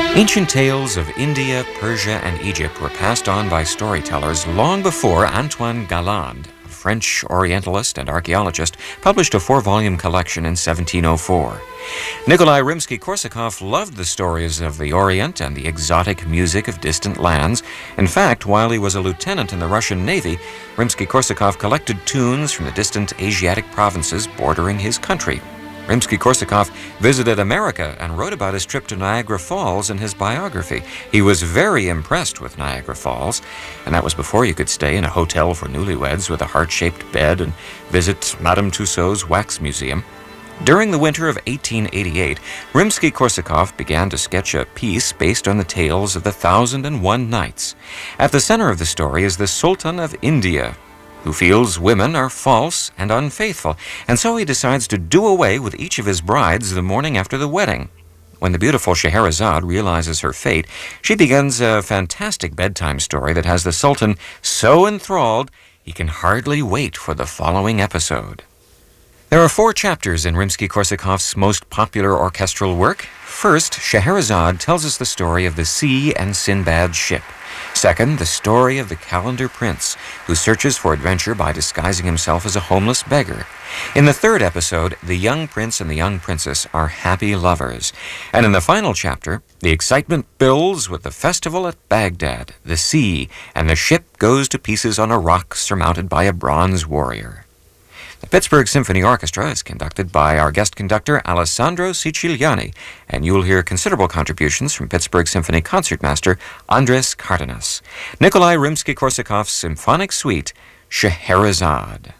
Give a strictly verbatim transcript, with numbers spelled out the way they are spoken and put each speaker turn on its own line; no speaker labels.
Ancient tales of India, Persia, and Egypt were passed on by storytellers long before Antoine Galland, a French Orientalist and archaeologist, published a four-volume collection in seventeen oh four. Nikolai Rimsky-Korsakov loved the stories of the Orient and the exotic music of distant lands. In fact, while he was a lieutenant in the Russian Navy, Rimsky-Korsakov collected tunes from the distant Asiatic provinces bordering his country. Rimsky-Korsakov visited America and wrote about his trip to Niagara Falls in his biography. He was very impressed with Niagara Falls, and that was before you could stay in a hotel for newlyweds with a heart-shaped bed and visit Madame Tussauds Wax Museum. During the winter of eighteen eighty-eight, Rimsky-Korsakov began to sketch a piece based on the tales of the Thousand and One Nights. At the center of the story is the Sultan of India, who feels women are false and unfaithful, and so he decides to do away with each of his brides the morning after the wedding. When the beautiful Scheherazade realizes her fate, she begins a fantastic bedtime story that has the Sultan so enthralled he can hardly wait for the following episode. There are four chapters in Rimsky-Korsakov's most popular orchestral work. First, Scheherazade tells us the story of the sea and Sinbad's ship. Second, the story of the Calendar Prince, who searches for adventure by disguising himself as a homeless beggar. In the third episode, the young prince and the young princess are happy lovers. And in the final chapter, the excitement builds with the festival at Baghdad, the sea, and the ship goes to pieces on a rock surmounted by a bronze warrior. The Pittsburgh Symphony Orchestra is conducted by our guest conductor, Alessandro Siciliani, and you'll hear considerable contributions from Pittsburgh Symphony concertmaster Andres Cardenas. Nikolai Rimsky-Korsakov's Symphonic Suite, Scheherazade.